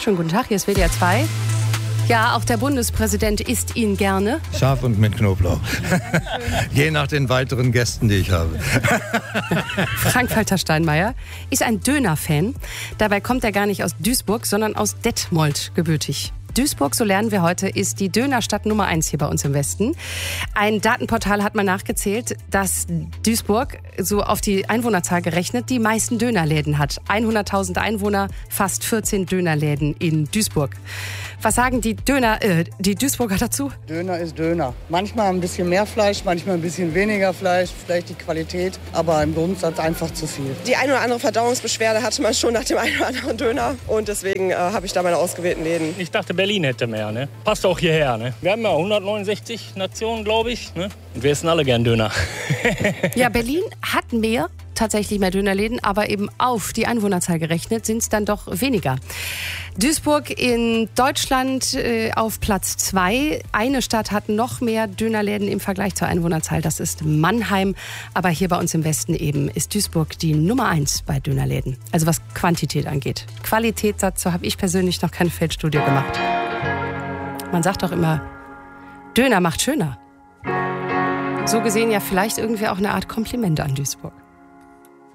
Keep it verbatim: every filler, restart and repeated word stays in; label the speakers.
Speaker 1: Schönen guten Tag, hier ist W D R zwei. Ja, auch der Bundespräsident isst ihn gerne.
Speaker 2: Scharf und mit Knoblauch. Je nach den weiteren Gästen, die ich habe.
Speaker 1: Frank-Walter Steinmeier ist ein Döner-Fan. Dabei kommt er gar nicht aus Duisburg, sondern aus Detmold gebürtig. Duisburg, so lernen wir heute, ist die Dönerstadt Nummer eins hier bei uns im Westen. Ein Datenportal hat mal nachgezählt, dass Duisburg, so auf die Einwohnerzahl gerechnet, die meisten Dönerläden hat. hunderttausend Einwohner, fast vierzehn Dönerläden in Duisburg. Was sagen die Döner, äh, die Duisburger dazu?
Speaker 3: Döner ist Döner. Manchmal ein bisschen mehr Fleisch, manchmal ein bisschen weniger Fleisch, vielleicht die Qualität, aber im Grundsatz einfach zu viel.
Speaker 4: Die eine oder andere Verdauungsbeschwerde hatte man schon nach dem einen oder anderen Döner und deswegen äh, habe ich da meine ausgewählten Läden.
Speaker 5: Ich dachte, Berlin hätte mehr, ne? Passt auch hierher, ne? Wir haben ja hundertneunundsechzig Nationen, glaube ich, ne? Und wir essen alle gern Döner.
Speaker 1: Ja, Berlin hat mehr, tatsächlich mehr Dönerläden, aber eben auf die Einwohnerzahl gerechnet sind es dann doch weniger. Duisburg in Deutschland äh, auf Platz zwei. Eine Stadt hat noch mehr Dönerläden im Vergleich zur Einwohnerzahl, das ist Mannheim. Aber hier bei uns im Westen eben ist Duisburg die Nummer eins bei Dönerläden. Also was Quantität angeht. Qualität, dazu habe ich persönlich noch keine Feldstudie gemacht. Man sagt doch immer, Döner macht schöner. So gesehen ja vielleicht irgendwie auch eine Art Kompliment an Duisburg.